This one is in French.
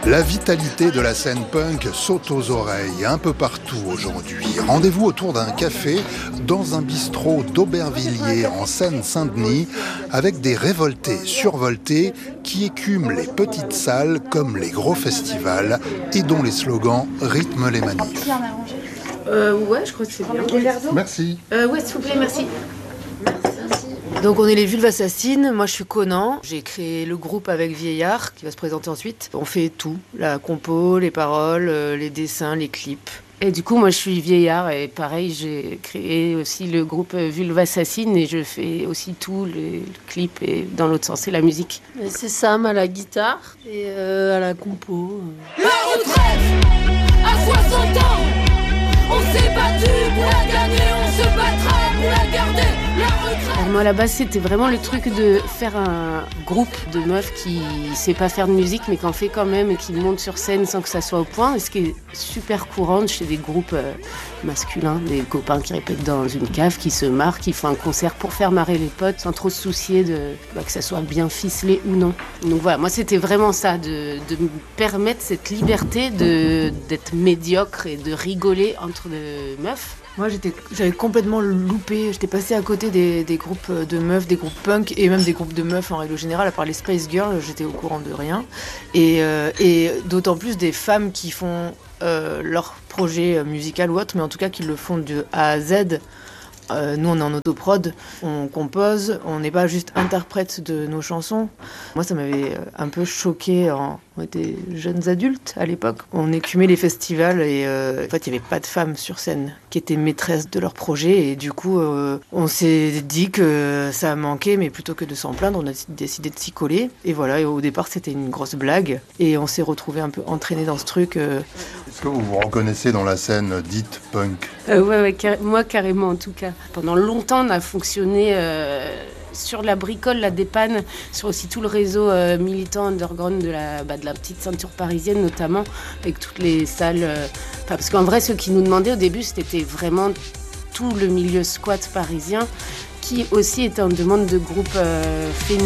La vitalité de la scène punk saute aux oreilles un peu partout aujourd'hui. Rendez-vous autour d'un café dans un bistrot d'Aubervilliers en Seine-Saint-Denis avec des révoltés survoltés qui écument les petites salles comme les gros festivals et dont les slogans rythment les manifs. Ouais, je crois que c'est bien. Les verres d'eau ? Merci. Ouais, s'il vous plaît, merci. Donc on est les Vulves Assassines, moi je suis Conan, j'ai créé le groupe avec Vieillard qui va se présenter ensuite. On fait tout, la compo, les paroles, les dessins, les clips. Et du coup moi je suis Vieillard et pareil j'ai créé aussi le groupe Vulves Assassines et je fais aussi tout, les clips et dans l'autre sens c'est la musique. Et c'est Sam à la guitare et à la compo. La retraite à 60 ans, on s'est battu pour la gagner, on se battra pour la garder. Alors moi à la base c'était vraiment le truc de faire un groupe de meufs qui sait pas faire de musique mais qui en fait quand même et qui monte sur scène sans que ça soit au point. Et ce qui est super courant chez des groupes masculins, des copains qui répètent dans une cave, qui se marrent, qui font un concert pour faire marrer les potes sans trop se soucier de que ça soit bien ficelé ou non. Donc voilà, moi c'était vraiment ça, de me permettre cette liberté d'être médiocre et de rigoler entre des meufs. Moi, j'avais complètement loupé. J'étais passée à côté des groupes de meufs, des groupes punk et même des groupes de meufs en règle générale. À part les Spice Girls, j'étais au courant de rien. Et d'autant plus des femmes qui font leur projet musical ou autre, mais en tout cas qui le font de A à Z. Nous, on est en autoprod, on compose, on n'est pas juste interprète de nos chansons. Moi, ça m'avait un peu choquée. On était jeunes adultes à l'époque. On écumait les festivals et en fait, il n'y avait pas de femmes sur scène qui étaient maîtresses de leur projet. Et du coup, on s'est dit que ça manquait, mais plutôt que de s'en plaindre, on a décidé de s'y coller. Et voilà, et au départ, c'était une grosse blague. Et on s'est retrouvés un peu entraînés dans ce truc. Est-ce que vous vous reconnaissez dans la scène dite punk ? Ouais, moi carrément en tout cas. Pendant longtemps, on a fonctionné sur la bricole, la dépanne, sur aussi tout le réseau militant underground de la petite ceinture parisienne notamment, avec toutes les salles. Parce qu'en vrai, ce qui nous demandaient au début, c'était vraiment tout le milieu squat parisien, qui aussi était en demande de groupes féminins.